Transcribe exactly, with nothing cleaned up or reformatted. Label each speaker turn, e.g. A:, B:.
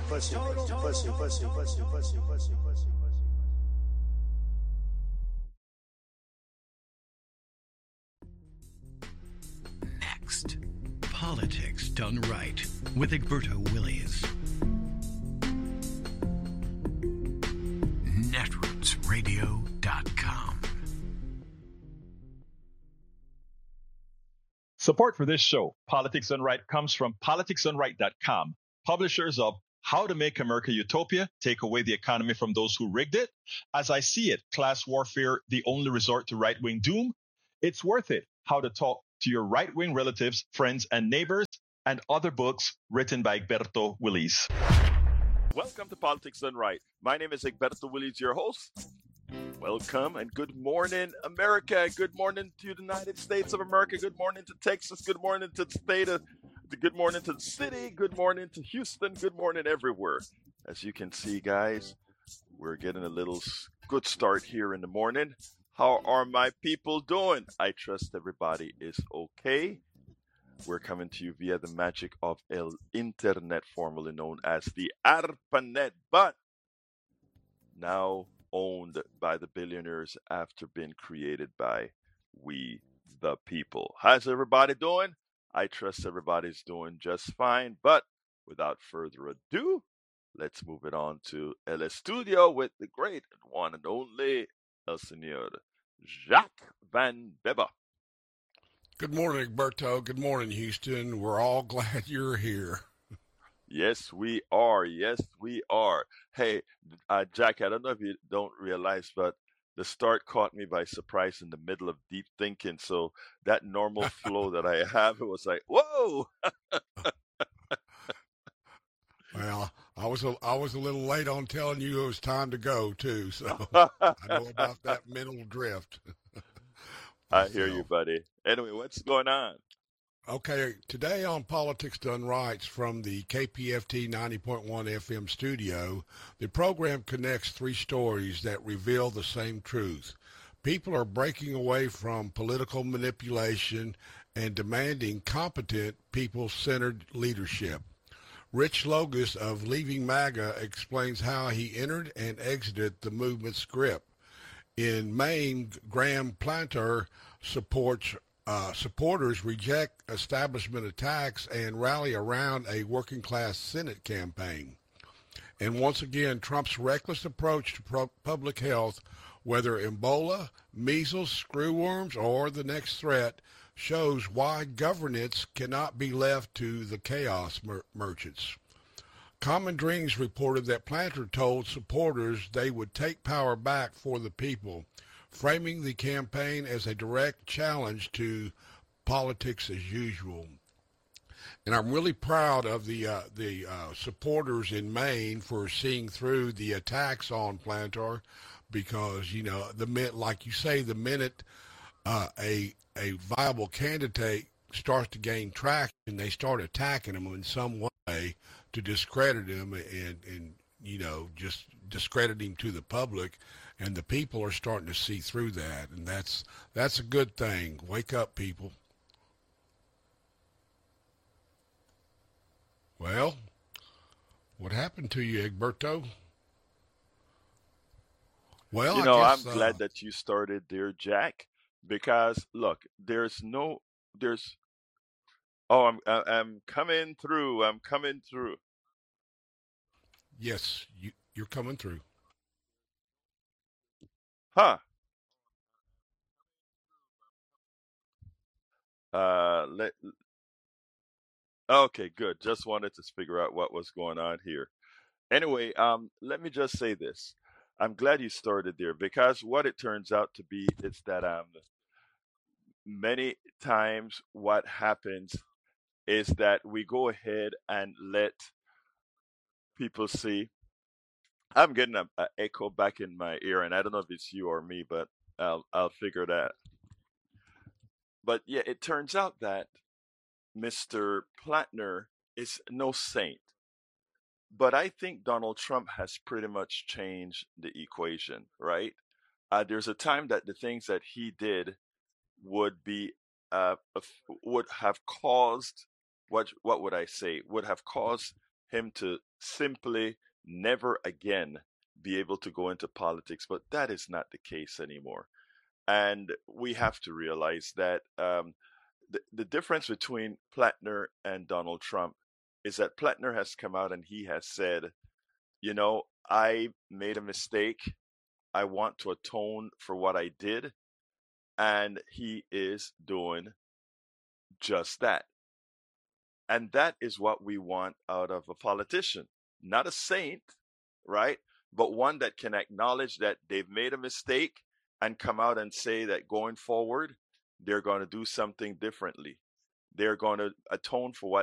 A: pussy, pussy, pussy, pussy, pussy, pussy, pussy, pussy.
B: Next, Politics Done Right with Egberto Willies. netroots radio dot com.
C: Support for this show, Politics Done Right, comes from politics done right dot com, publishers of How to Make America Utopia, Take Away the Economy from Those Who Rigged It, As I See It, Class Warfare, The Only Resort to Right-Wing Doom, It's Worth It, How to Talk to Your Right-Wing Relatives, Friends, and Neighbors, and other books written by Egberto Willies.
D: Welcome to Politics Done Right. My name is Egberto Willies, your host. Welcome and good morning, America. Good morning to the United States of America. Good morning to Texas. Good morning to the state of, good morning to the city. Good morning to Houston. Good morning everywhere. As you can see, guys, we're getting a little good start here in the morning. How are my people doing? I trust everybody is okay. We're coming to you via the magic of El Internet, formerly known as the ARPANET, but now owned by the billionaires after being created by we the people. How's everybody doing? I trust everybody's doing just fine, but without further ado, let's move it on to El Estudio with the great one and only El Señor Jacques Van Beba.
E: Good morning, Egberto. Good morning, Houston. We're all glad you're here.
D: Yes, we are. Yes, we are. Hey, uh, Jack, I don't know if you don't realize, but the start caught me by surprise in the middle of deep thinking. So that normal flow that I have, it was like, whoa.
E: Well, I was a, I was a little late on telling you it was time to go, too. So I know about that mental drift.
D: I hear you, buddy. Anyway, what's going on?
E: Okay, today on Politics Done Right from the K P F T ninety point one F M studio, the program connects three stories that reveal the same truth. People are breaking away from political manipulation and demanding competent, people-centered leadership. Rich Logus of Leaving MAGA explains how he entered and exited the movement's grip. In Maine, Graham Planter supports uh, supporters reject establishment attacks and rally around a working-class Senate campaign. And once again, Trump's reckless approach to pro- public health, whether Ebola, measles, screwworms, or the next threat, shows why governance cannot be left to the chaos mer- merchants. Common Dreams reported that Planter told supporters they would take power back for the people, framing the campaign as a direct challenge to politics as usual. And I'm really proud of the uh, the uh, supporters in Maine for seeing through the attacks on Planter, because you know the minute, like you say, the minute uh, a a viable candidate starts to gain traction, they start attacking him in some way to discredit him and, and you know, just discredit him to the public, and the people are starting to see through that, and that's that's a good thing. Wake up, people. Well, what happened to you, Egberto? Well,
D: you know,
E: I guess,
D: I'm glad
E: uh,
D: that you started there, Jack, because look, there's no, there's, oh, I'm, I- I'm coming through. I'm coming through.
E: yes, you, you're coming through.
D: Huh. Uh, let, okay, good. Just wanted to figure out what was going on here. Anyway, um, let me just say this. I'm glad you started there because what it turns out to be is that um, many times what happens is that we go ahead and let people see. I'm getting a, a echo back in my ear, and I don't know if it's you or me, but I'll I'll figure that. But yeah, it turns out that mister Plattner is no saint. But I think Donald Trump has pretty much changed the equation, right? Uh, there's a time that the things that he did would be uh, of- would have caused what what would I say would have caused him to simply never again be able to go into politics. But that is not the case anymore. And we have to realize that um, the, the difference between Plattner and Donald Trump is that Plattner has come out and he has said, you know, I made a mistake. I want to atone for what I did. And he is doing just that. And that is what we want out of a politician. Not a saint, right? But one that can acknowledge that they've made a mistake and come out and say that going forward, they're going to do something differently. They're going to atone for what